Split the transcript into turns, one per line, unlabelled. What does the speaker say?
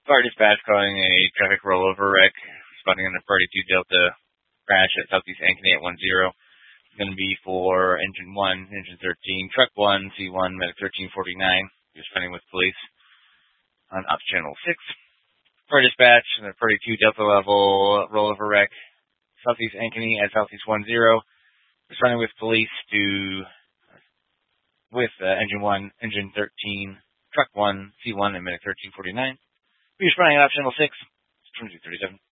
Fire dispatch calling a traffic rollover wreck, responding on a Priority 2 Delta crash at Southeast Ankeny at 10. It's going to be for Engine 1, Engine 13, Truck 1, C1, Medic 1349. Responding with police on Ops Channel 6. Fire dispatch on a Priority 2 Delta level rollover wreck, Southeast Ankeny at Southeast 10. Responding with police with Engine 1, Engine 13, Truck 1, C1, and Medic 1349. Responding on Ops Channel 6, 2237.